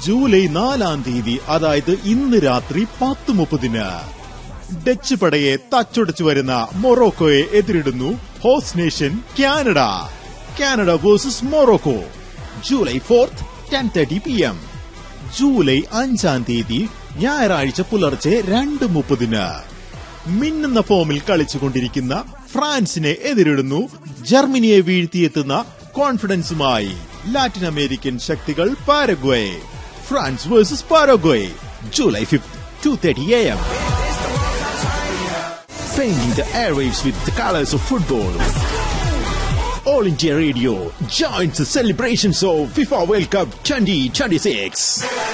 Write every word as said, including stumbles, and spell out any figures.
July നാലാം തീയതി, അതായത് ഇന്ന് രാത്രി പത്ത് മുപ്പതിന് ഡച്ച് പടയെ തച്ചുടച്ചു വരുന്ന മൊറോക്കോയെ എതിരിടുന്നു host nation Canada. Canada versus Morocco, July fourth ten thirty P M. July അഞ്ചാം തീയതി ഞായറാഴ്ച പുലർച്ചെ രണ്ട് മുപ്പതിന് മിന്നുന്ന ഫോമിൽ കളിച്ചുകൊണ്ടിരിക്കുന്ന ഫ്രാൻസിനെ എതിരിടുന്നു ജർമ്മനിയെ വീഴ്ത്തിയെത്തുന്ന കോൺഫിഡൻസുമായി ലാറ്റിൻ അമേരിക്കൻ ശക്തികൾ Paraguay. France versus Paraguay, July fifth to thirty A M. Painting the airwaves with the colors of football. All India Radio joins the celebrations of FIFA World Cup twenty twenty-six.